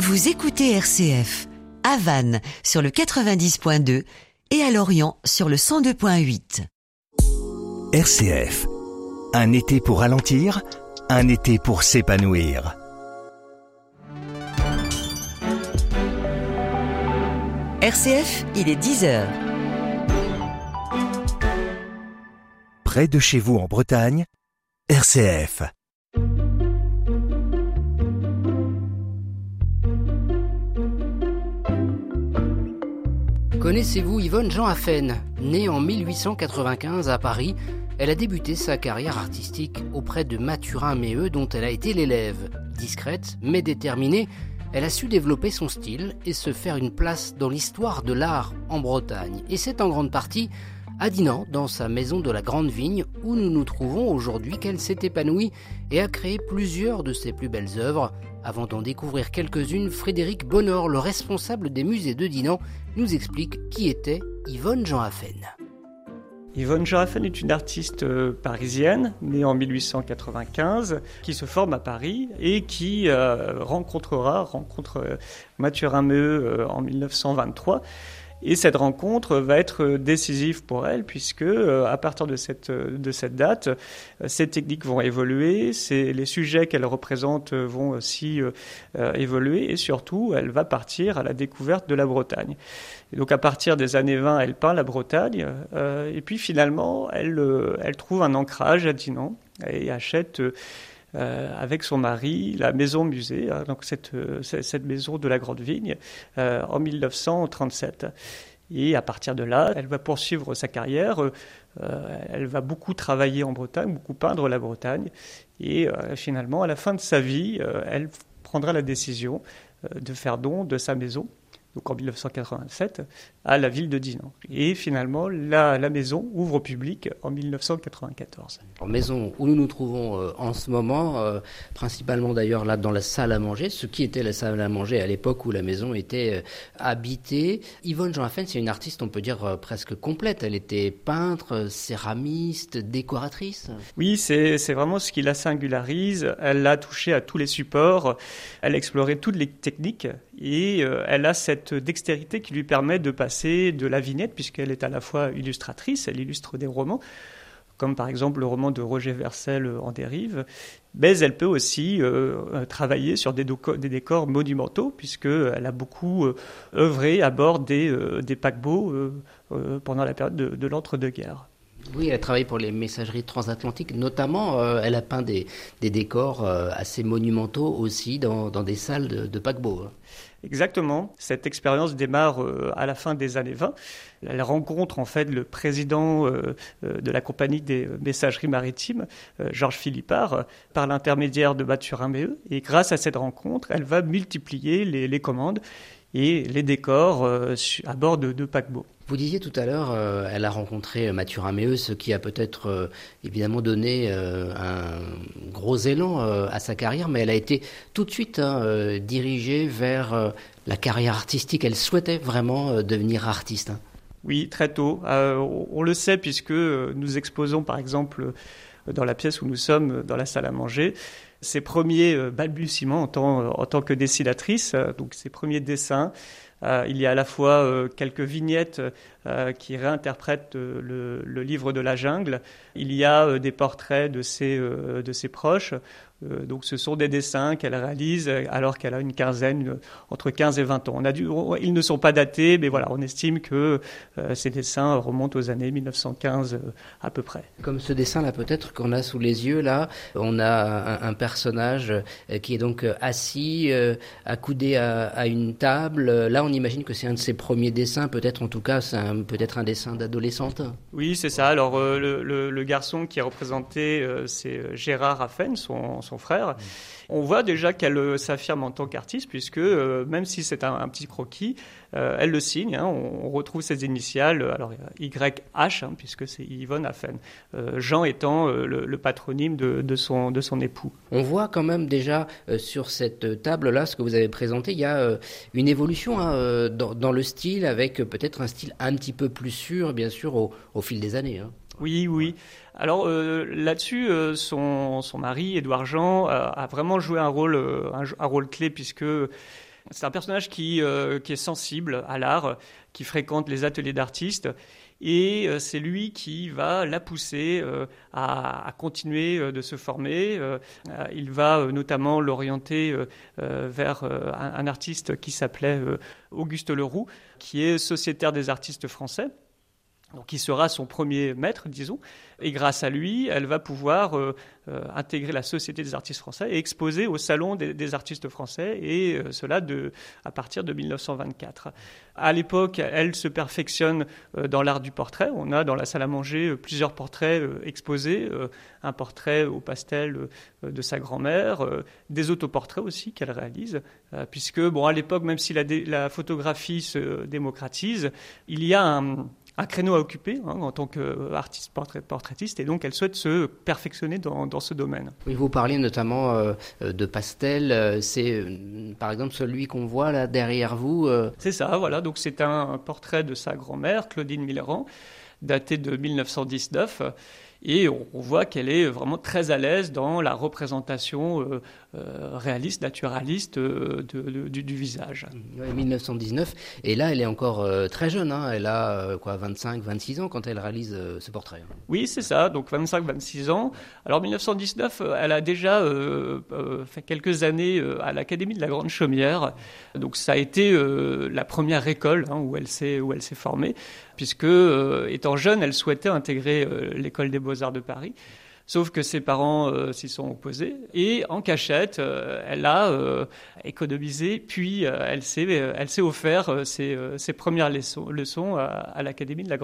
Vous écoutez RCF, à Vannes sur le 90.2 et à Lorient sur le 102.8. RCF, un été pour ralentir, un été pour s'épanouir. RCF, il est 10h. Près de chez vous en Bretagne, RCF. Connaissez-vous Yvonne Jean Affen? Née en 1895 à Paris, elle a débuté sa carrière artistique auprès de Mathurin Méheut, dont elle a été l'élève. Discrète mais déterminée, elle a su développer son style et se faire une place dans l'histoire de l'art en Bretagne. Et c'est en grande partie à Dinan, dans sa maison de la Grande Vigne, où nous nous trouvons aujourd'hui, qu'elle s'est épanouie et a créé plusieurs de ses plus belles œuvres. Avant d'en découvrir quelques-unes, Frédéric Bonnor, le responsable des musées de Dinan, nous explique qui était Yvonne Jean Affen. Yvonne Jean Affen est une artiste parisienne, née en 1895, qui se forme à Paris et qui rencontre Mathurin Méheut en 1923. Et cette rencontre va être décisive pour elle, puisque à partir de cette date, ses techniques vont évoluer, les sujets qu'elle représente vont aussi évoluer, et surtout, elle va partir à la découverte de la Bretagne. Et donc à partir des années 20, elle peint la Bretagne, et puis finalement, elle trouve un ancrage à Dinan et achète avec son mari, la maison musée, donc cette maison de la Grande Vigne, en 1937. Et à partir de là, elle va poursuivre sa carrière, elle va beaucoup travailler en Bretagne, beaucoup peindre la Bretagne, et finalement, à la fin de sa vie, elle prendra la décision de faire don de sa maison, donc en 1987, à la ville de Dinan. Et finalement, la maison ouvre au public en 1994. En maison où nous nous trouvons en ce moment, principalement d'ailleurs là dans la salle à manger, ce qui était la salle à manger à l'époque où la maison était habitée. Yvonne Jean Affen, c'est une artiste, on peut dire, presque complète. Elle était peintre, céramiste, décoratrice. Oui, c'est vraiment ce qui la singularise. Elle a touché à tous les supports, elle a exploré toutes les techniques et elle a cette dextérité qui lui permet de passer de la vignette, puisqu'elle est à la fois illustratrice, elle illustre des romans, comme par exemple le roman de Roger Vercel En dérive, mais elle peut aussi travailler sur des décors monumentaux, puisqu'elle a beaucoup œuvré à bord des paquebots pendant la période de l'entre-deux-guerres. Oui, elle a travaillé pour les messageries transatlantiques, notamment elle a peint des décors assez monumentaux aussi dans des salles de paquebots. Exactement. Cette expérience démarre à la fin des années 20. Elle rencontre en fait le président de la compagnie des messageries maritimes, Georges Philippard, par l'intermédiaire de Mathurin Méheut. Et grâce à cette rencontre, elle va multiplier les commandes et les décors à bord de paquebots. Vous disiez tout à l'heure, elle a rencontré Mathurin Méheut, ce qui a peut-être évidemment donné un gros élan à sa carrière, mais elle a été tout de suite dirigée vers la carrière artistique. Elle souhaitait vraiment devenir artiste. Oui, très tôt. On le sait puisque nous exposons par exemple dans la pièce où nous sommes, dans la salle à manger, ses premiers balbutiements en tant que dessinatrice, donc ses premiers dessins. Il y a à la fois quelques vignettes qui réinterprètent le livre de la jungle. Il y a des portraits de ses proches. Donc ce sont des dessins qu'elle réalise alors qu'elle a une quinzaine, entre 15 et 20 ans. Ils ne sont pas datés, mais voilà, on estime que ces dessins remontent aux années 1915 à peu près. Comme ce dessin-là peut-être qu'on a sous les yeux, là, on a un personnage qui est donc assis, accoudé à une table. Là, on imagine que c'est un de ses premiers dessins, peut-être en tout cas, c'est peut-être un dessin d'adolescente. Oui, c'est ça. Alors le garçon qui est représenté, c'est Gérard Affen, son frère. On voit déjà qu'elle s'affirme en tant qu'artiste, puisque même si c'est un petit croquis, elle le signe. On retrouve ses initiales, alors YH, puisque c'est Yvonne Affen. Jean étant le patronyme de son époux. On voit quand même déjà sur cette table-là, ce que vous avez présenté, il y a une évolution dans le style, avec peut-être un style un petit peu plus sûr, bien sûr, au fil des années. Oui. Alors là-dessus, son mari, Édouard Jean, a vraiment joué un rôle clé, puisque C'est un personnage qui est sensible à l'art, qui fréquente les ateliers d'artistes. Et c'est lui qui va la pousser à continuer de se former. Il va notamment l'orienter vers un artiste qui s'appelait Auguste Leroux, qui est sociétaire des artistes français. Donc, il sera son premier maître, disons. Et grâce à lui, elle va pouvoir intégrer la Société des artistes français et exposer au Salon des artistes français, et cela à partir de 1924. À l'époque, elle se perfectionne dans l'art du portrait. On a dans la salle à manger plusieurs portraits exposés. Un portrait au pastel de sa grand-mère, des autoportraits aussi qu'elle réalise, puisque, à l'époque, même si la photographie se démocratise, il y a un créneau à occuper en tant qu'artiste portraitiste, et donc elle souhaite se perfectionner dans ce domaine. Oui, vous parliez notamment de pastel, c'est par exemple celui qu'on voit là derrière vous. C'est ça, voilà, donc c'est un portrait de sa grand-mère, Claudine Millerand, daté de 1919, et on voit qu'elle est vraiment très à l'aise dans la représentation réaliste, naturaliste du visage. Oui, 1919, et là elle est encore très jeune, elle a 25, 26 ans quand elle réalise ce portrait. Oui, c'est ça, donc 25, 26 ans. Alors 1919, elle a déjà fait quelques années à l'Académie de la Grande Chaumière, donc ça a été la première école où elle s'est formée, puisque étant jeune, elle souhaitait intégrer l'école des Beaux-Arts de Paris. Sauf que ses parents s'y sont opposés, et en cachette, elle a économisé, puis elle s'est offert ses premières leçons à l'Académie de la Grande